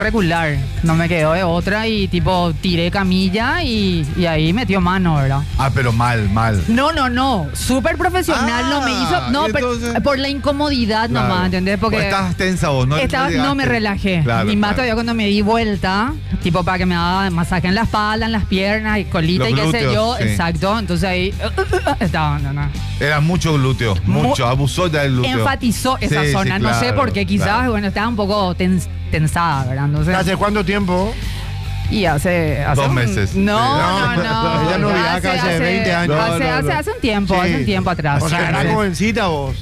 regular, no me quedó de otra y tipo tiré camilla y ahí metió mano, ¿verdad? Ah, pero mal. No, súper profesional, no me hizo, no, entonces, por la incomodidad claro, nomás, ¿entendés? Porque pues estabas tensa vos, ¿no? no me relajé, claro, y más claro. todavía cuando me di vuelta, tipo para que me haga masaje en la espalda, en las piernas, y colita Los y qué sé glúteos, yo, sí. exacto, entonces ahí estaba, no. Era mucho glúteo, mucho, abusó ya del glúteo. Enfatizó esa Sí, zona, sí, no sé claro, por qué, quizás, claro. bueno, estaba un poco tensada, ¿verdad? Entonces, ¿Hace cuánto tiempo? y hace 2 meses. No. Ella no viaja hace 20 años. Hace un tiempo, Sí. hace un tiempo atrás. O sea, era Sí. jovencita vos.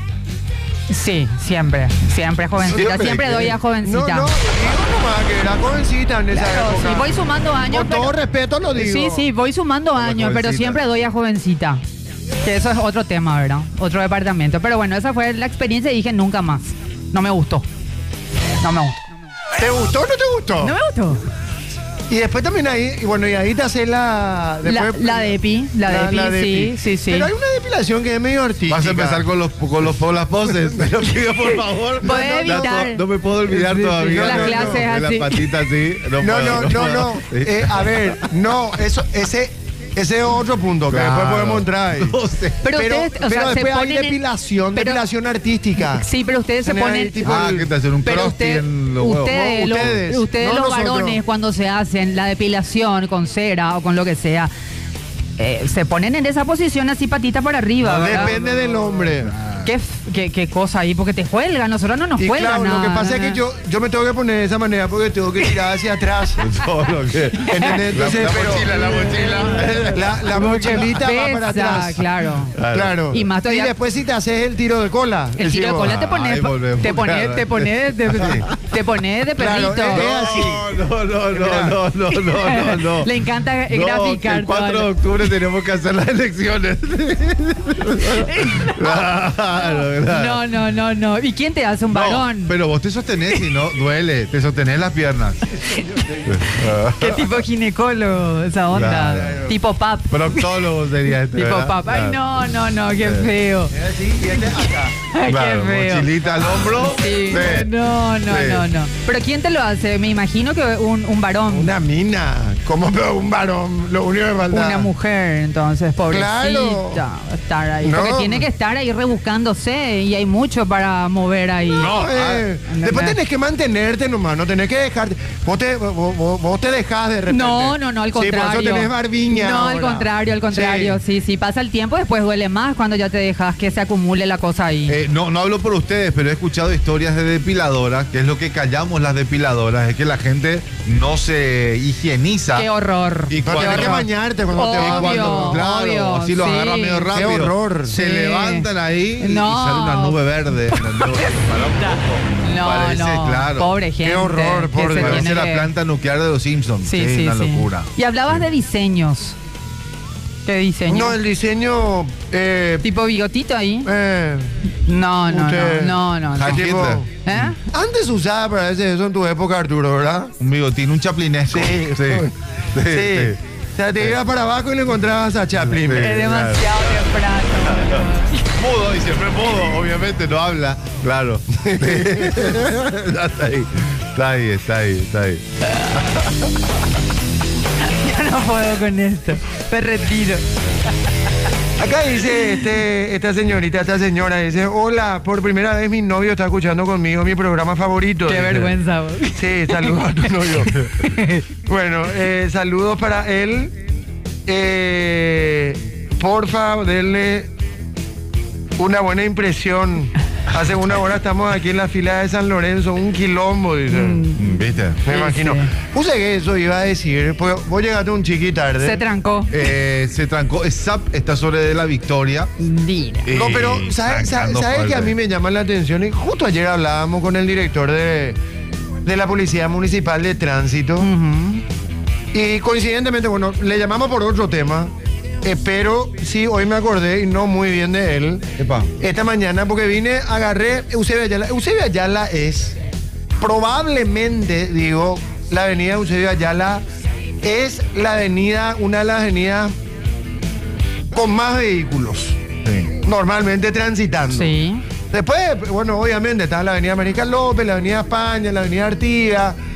Sí, siempre jovencita, siempre doy a jovencita. No, digo nomás que era jovencita en esa Claro, época. sí, voy sumando años. Con todo respeto lo digo. Sí, voy sumando años, pero jovencita. siempre doy a jovencita. Que eso es otro tema, ¿verdad? Otro departamento. Pero bueno, esa fue la experiencia y dije nunca más. No me gustó. ¿Te gustó o no te gustó? No me gustó. Y después también ahí, y bueno, y ahí te hace la... Después, La depi, sí. Pero hay una depilación que es medio artística. Vas a empezar con las poses. Te lo pido, por favor. Podés evitar. No me puedo olvidar Sí, todavía. las de clases las así. patitas así. No. A ver, no, ese es otro punto que Claro. después podemos entrar ahí. No sé. Pero ustedes, o sea, pero se después hay ponen en- depilación, pero- depilación artística. Sí, pero ustedes se Tenés ahí ponen... tipo Ah, que te hacen un Pero crusty en los huevos. ustedes, No, ustedes, no los nosotros. varones, cuando se hacen la depilación con cera o con lo que sea, se ponen en esa posición así patita para arriba, ¿verdad? Depende del hombre. ¿Qué cosa ahí? Porque te cuelgan, nosotros no nos Y cuelgan claro, lo que nada. pasa es que yo me tengo que poner de esa manera porque tengo que tirar hacia atrás. Todo lo que. ¿Entendés? Entonces, La mochila. la mochilita va para Pesa, atrás. claro. Y más todavía- después si te haces el tiro de cola. El tiro de cola te Ahí pones, volvemos, te pones, claro. te pones de Claro, perrito. es así. No. Le encanta graficar. El 4 de todo. octubre tenemos que hacer las elecciones. Claro. No. ¿Y quién te hace un varón? No, pero vos te sostenés y no duele, te sostenés las piernas. ¿Qué tipo ginecólogo esa onda? Claro. Tipo pap. Proctólogo sería este. Tipo ¿verdad? pap. Ay, Claro. no, qué feo. Es así, y este acá. Ay, Claro, qué feo. mochilita al hombro. Sí, Sí. no. Sí. Pero ¿quién te lo hace? Me imagino que un varón. Una mina. ¿Cómo veo un varón? Lo único que falta. Una mujer, entonces, pobrecita. Claro. Va a estar ahí. No. Porque tiene que estar ahí rebuscándose y hay mucho para mover ahí. No, Después tenés que mantenerte nomás, no tenés que dejarte. Vos te dejás de repente. No, al contrario. Sí, por eso tenés barbiña. No, al ahora. contrario. Sí, pasa el tiempo, después duele más cuando ya te dejas que se acumule la cosa ahí. No hablo por ustedes, pero he escuchado historias de depiladoras, que es lo que callamos las depiladoras, es que la gente no se higieniza. Qué horror. Y No cuando, tenés que bañarte cuando te Obvio. vas. claro, así lo sí. agarra medio rápido. Qué horror. Se Sí. levantan ahí y No. sale una nube verde. ¿entendés? Para un poco. No, Parece, claro. pobre gente. horror, que pobre. se Parece tiene la que- planta nuclear de los Simpsons. Sí, una locura. Y hablabas de diseños. ¿Qué diseño? No, el diseño. ¿Tipo bigotito ahí? No. Heil Tipo- Hitler. ¿Eh? Antes usaba para veces eso en tu época, Arturo, ¿verdad? Un bigotín, un chaplinesco. Sí. Sí. O sea, te ibas para abajo y le encontrabas a Chaplin. Sí. Es demasiado temprano. Mudo, y siempre mudo, obviamente, no habla. Claro. Ya está ahí. Ya no puedo con esto. Me retiro. Acá dice esta señora, dice, hola, por primera vez mi novio está escuchando conmigo mi programa favorito. Qué dice. vergüenza vos. Sí, saludos a tu novio. Bueno, saludos para él. Porfa, denle una buena impresión. Hace una hora estamos aquí en la fila de San Lorenzo, un quilombo, dice. ¿Viste? Me Sí, imagino. sí. Puse que eso iba a decir, porque vos llegaste un chiqui tarde. Se trancó. Se trancó. SAP está sobre de la Victoria. Dina. No, pero ¿sabes Trancando que a fuerte. mí me llama la atención? Y justo ayer hablábamos con el director de la Policía Municipal de Tránsito. Ujú. Y coincidentemente, bueno, le llamamos por otro tema. Pero sí, hoy me acordé y no muy bien de él. Epa. Esta mañana, porque agarré Eusebio Ayala. Eusebio Ayala es, probablemente, digo, la avenida Eusebio Ayala es una de las avenidas con más vehículos, Sí. normalmente transitando. Sí. Después, bueno, obviamente está la avenida América López, la avenida España, la avenida Artigas,